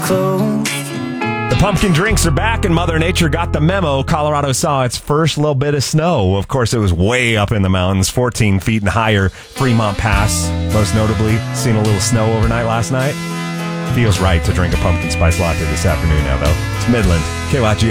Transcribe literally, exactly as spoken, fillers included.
clothes. The pumpkin drinks are back and Mother Nature got the memo. Colorado saw its first little bit of snow. Of course, it was way up in the mountains, fourteen feet and higher. Fremont Pass, most notably, seen a little snow overnight last night. Feels right to drink a pumpkin spice latte this afternoon now, though. It's Midland, K Y G